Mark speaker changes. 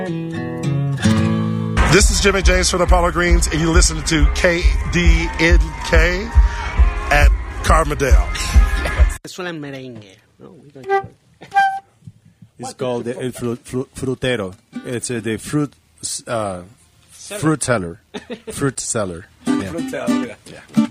Speaker 1: This is Jimmy James from the Apollo Greens, and you're listening to KDNK at Carbondale.
Speaker 2: Suena merengue. No,
Speaker 3: it's called the El Frutero. It's the fruit seller. Fruit seller. Yeah.
Speaker 4: Fruit seller. Yeah.